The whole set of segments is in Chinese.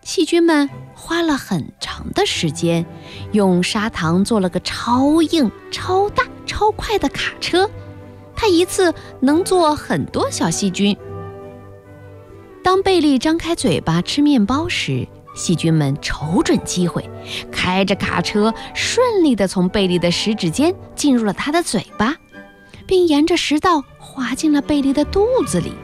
细菌们花了很长的时间，用砂糖做了个超硬、超大、超快的卡车，它一次能坐很多小细菌。当贝利张开嘴巴吃面包时，细菌们瞅准机会，开着卡车顺利地从贝利的食指间进入了他的嘴巴，并沿着食道滑进了贝利的肚子里。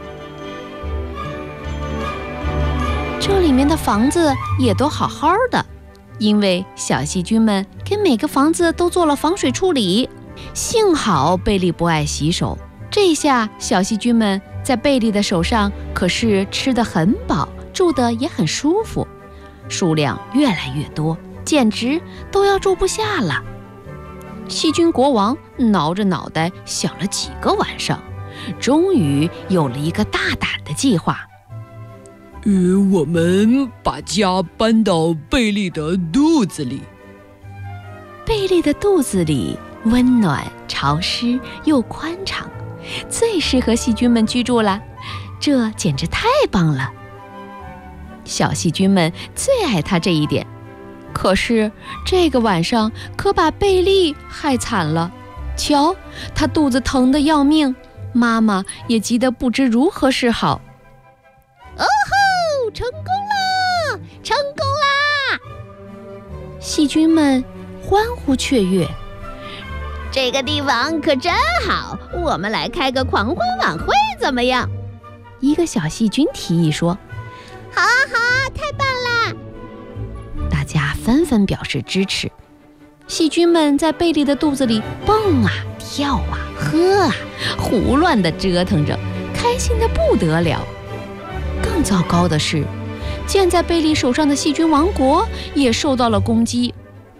这里面的房子也都好好的，因为小细菌们给每个房子都做了防水处理。幸好贝利不爱洗手，这下小细菌们在贝利的手上可是吃得很饱，住得也很舒服，数量越来越多，简直都要住不下了。细菌国王挠着脑袋想了几个晚上，终于有了一个大胆的计划。 我们把家搬到贝利的肚子里。 贝利的肚子里温暖、潮湿又宽敞，最适合细菌们居住了，这简直太棒了。小细菌们最爱它这一点，可是这个晚上可把贝利害惨了。瞧，他肚子疼得要命，妈妈也急得不知如何是好。哦吼，成功了，成功啦！细菌们欢呼雀跃。这个地方可真好，我们来开个狂欢晚会怎么样？一个小细菌提议说。好啊好啊，太棒啦！大家纷纷表示支持。细菌们在贝利的肚子里蹦啊跳啊喝啊，胡乱地折腾着，开心得不得了。更糟糕的是，建在贝利手上的细菌王国也受到了攻击。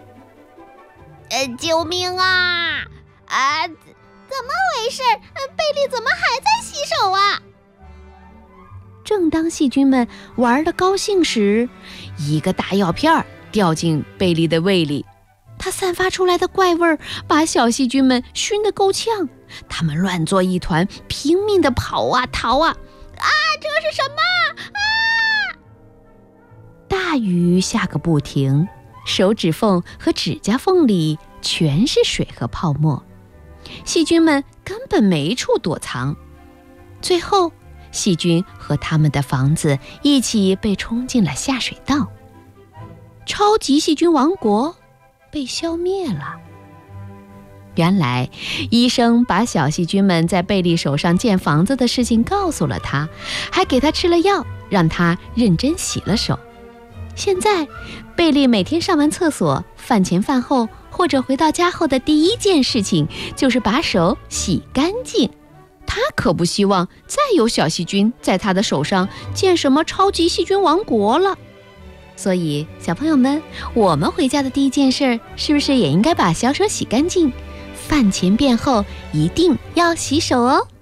救命啊！怎么回事？贝利怎么还在洗手啊？正当细菌们玩得高兴时，一个大药片掉进贝利的胃里，它散发出来的怪味儿把小细菌们熏得够呛，它们乱作一团，拼命地跑啊逃啊！这是什么？大雨下个不停，手指缝和指甲缝里全是水和泡沫，细菌们根本没处躲藏。最后，细菌和他们的房子一起被冲进了下水道，超级细菌王国被消灭了。原来，医生把小细菌们在贝利手上建房子的事情告诉了他，还给他吃了药，让他认真洗了手。现在，贝利每天上完厕所、饭前饭后或者回到家后的第一件事情就是把手洗干净。他可不希望再有小细菌在他的手上建什么超级细菌王国了。所以，小朋友们，我们回家的第一件事是不是也应该把小手洗干净？饭前便后一定要洗手哦。